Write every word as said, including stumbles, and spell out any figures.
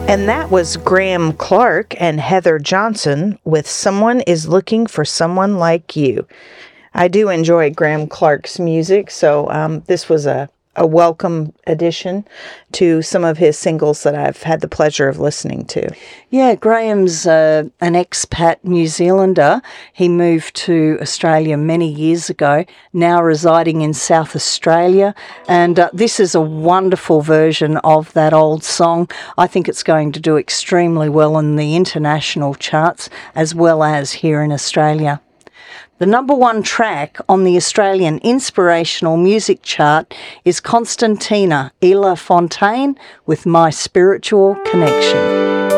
And that was Graham Clark and Heather Johnson with Someone is Looking for Someone Like You. I do enjoy Graham Clark's music, so um, this was a, a welcome addition to some of his singles that I've had the pleasure of listening to. Yeah, Graham's uh, an expat New Zealander. He moved to Australia many years ago, now residing in South Australia. And uh, this is a wonderful version of that old song. I think it's going to do extremely well in the international charts as well as here in Australia. The number one track on the Australian Inspirational Music Chart is Constantina Ella Fontaine with My Spiritual Connection.